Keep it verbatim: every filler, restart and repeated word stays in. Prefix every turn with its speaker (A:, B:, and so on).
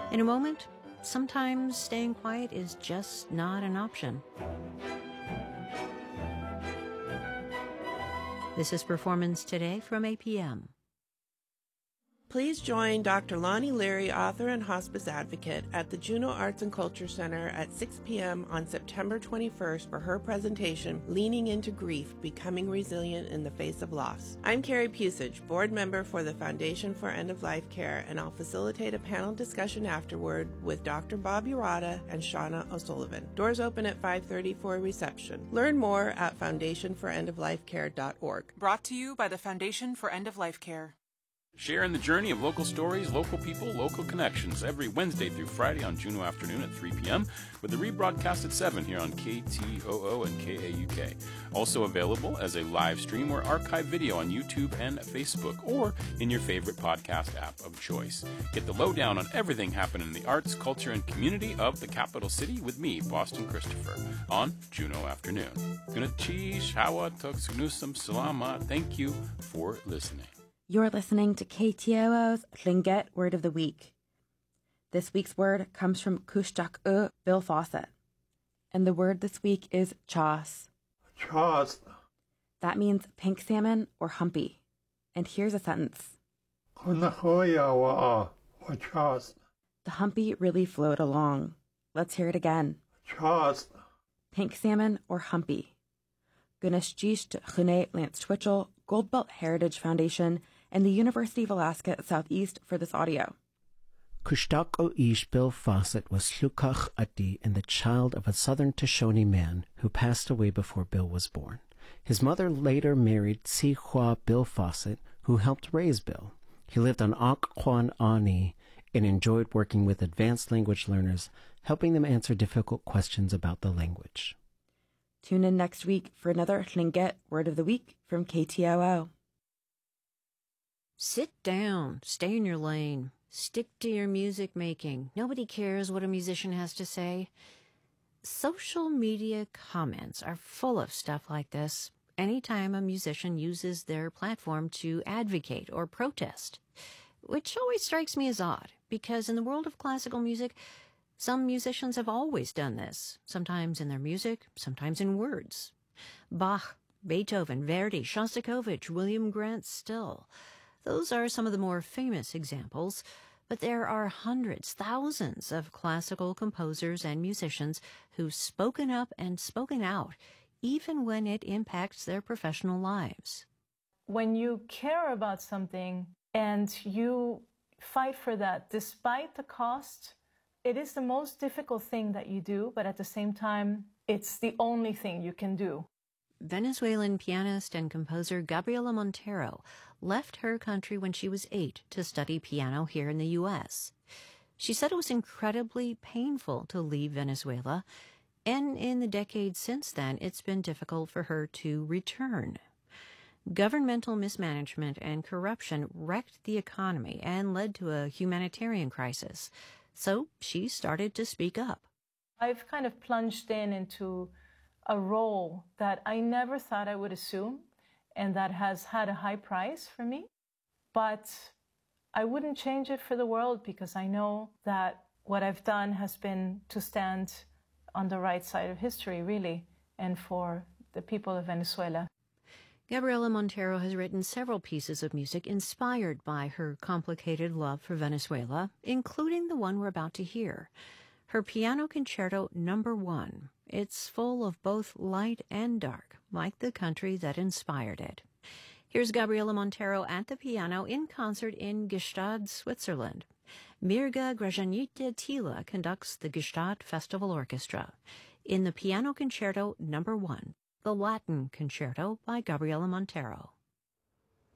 A: In a moment, sometimes staying quiet is just not an option. This is Performance Today from A P M.
B: Please join Doctor Lonnie Leary, author and hospice advocate, at the Juneau Arts and Culture Center at six p.m. on September twenty-first for her presentation, Leaning into Grief, Becoming Resilient in the Face of Loss. I'm Carrie Pusich, board member for the Foundation for End-of-Life Care, and I'll facilitate a panel discussion afterward with Doctor Bob Urata and Shauna O'Sullivan. Doors open at five thirty for a reception. Learn more at foundation for end of life care dot org.
C: Brought to you by the Foundation for End-of-Life Care.
D: Sharing the journey of local stories, local people, local connections every Wednesday through Friday on Juneau afternoon at three p.m. with the rebroadcast at seven here on K T O O and K A U K. Also available as a live stream or archived video on YouTube and Facebook or in your favorite podcast app of choice. Get the lowdown on everything happening in the arts, culture, and community of the capital city with me, Boston Christopher, on Juneau afternoon. Gunachi, Shawa, Tuksnusam, Salama. Thank you for listening.
E: You're listening to K T O O's Tlingit Word of the Week. This week's word comes from Kushtaq U, Bill Fawcett. And the word this week is chas.
F: Chas.
E: That means pink salmon or humpy. And here's a sentence.
F: The
E: humpy really flowed along. Let's hear it again.
F: Chas.
E: Pink salmon or humpy. Gunashjish Chune Lance Twitchell, Goldbelt Heritage Foundation, and the University of Alaska at Southeast for this audio.
G: Kushtaq O Ish Bill Fawcett was Llukach Ati and the child of a southern Shoshone man who passed away before Bill was born. His mother later married Sihua Bill Fawcett, who helped raise Bill. He lived on Occoquan Ani and enjoyed working with advanced language learners, helping them answer difficult questions about the language.
E: Tune in next week for another Tlingit Word of the Week from K T O O.
A: Sit down, stay in your lane, stick to your music making. Nobody cares what a musician has to say. Social media comments are full of stuff like this anytime a musician uses their platform to advocate or protest, which always strikes me as odd, because in the world of classical music, some musicians have always done this, sometimes in their music, sometimes in words. Bach, Beethoven, Verdi, Shostakovich, William Grant Still. Those are some of the more famous examples, but there are hundreds, thousands of classical composers and musicians who've spoken up and spoken out, even when it impacts their professional lives.
H: When you care about something and you fight for that, despite the cost, it is the most difficult thing that you do, but at the same time, it's the only thing you can do.
A: Venezuelan pianist and composer Gabriela Montero left her country when she was eight to study piano here in the U S. She said it was incredibly painful to leave Venezuela, and in the decades since then, it's been difficult for her to return. Governmental mismanagement and corruption wrecked the economy and led to a humanitarian crisis. So she started to speak up.
H: I've kind of plunged in into a role that I never thought I would assume, and that has had a high price for me. But I wouldn't change it for the world, because I know that what I've done has been to stand on the right side of history, really, and for the people of Venezuela.
A: Gabriela Montero has written several pieces of music inspired by her complicated love for Venezuela, including the one we're about to hear, her Piano Concerto Number One. It's full of both light and dark, like the country that inspired it. Here's Gabriela Montero at the piano in concert in Gstaad, Switzerland. Mirga Grajanita Tila conducts the Gstaad Festival Orchestra in the Piano Concerto Number One, the Latin Concerto by Gabriela Montero.